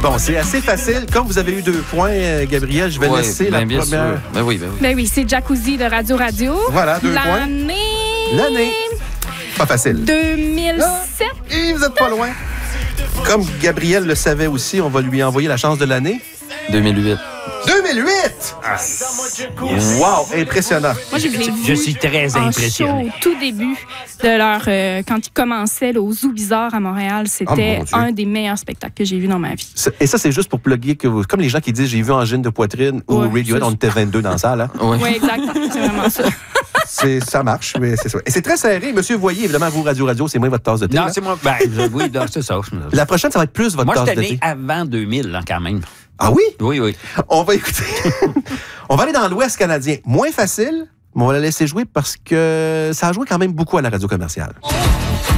Bon, c'est assez facile. Comme vous avez eu 2 points, Gabriel, je vais laisser la bien première. Sûr. Ben oui. Ben oui, c'est Jacuzzi de Radio Radio. Voilà, 2 points. L'année. Pas facile. 2007. Et vous n'êtes pas loin. Comme Gabriel le savait aussi, on va lui envoyer la chance de l'année. 2008. 2008! Wow, impressionnant. Moi, je l'ai vu. Je suis très impressionné. Show, au tout début de leur... quand ils commençaient là, au Zoo Bizarre à Montréal, c'était un des meilleurs spectacles que j'ai vu dans ma vie. Et ça, c'est juste pour plugger que comme les gens qui disent « j'ai vu Angine de poitrine » ou Radiohead, on était 22 dans la salle. Hein? Oui, exact. C'est vraiment ça. Ça marche, mais c'est ça. Et c'est très serré. Monsieur Voyer, évidemment, vous, Radio, c'est moins votre tasse de thé. Non, là. c'est moi. Ben, oui, c'est ça. La prochaine, ça va être plus votre Moi, tasse de j'étais thé. né avant 2000, là, quand même. Ah oui? Oui. On va écouter. On va aller dans l'Ouest canadien. Moins facile, mais on va la laisser jouer parce que ça a joué quand même beaucoup à la radio commerciale.